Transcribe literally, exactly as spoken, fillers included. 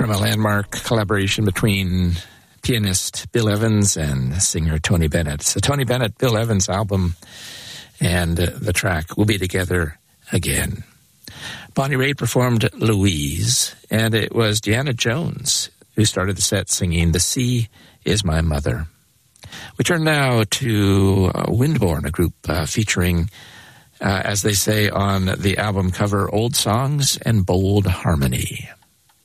from a landmark collaboration between pianist Bill Evans and singer Tony Bennett. It's the Tony Bennett, Bill Evans album, and uh, the track We'll Be Together Again. Bonnie Raitt performed Louise, and it was Deanna Jones who started the set singing The Sea Is My Mother. We turn now to uh, Windborne, a group uh, featuring, uh, as they say on the album cover, old songs and bold harmony.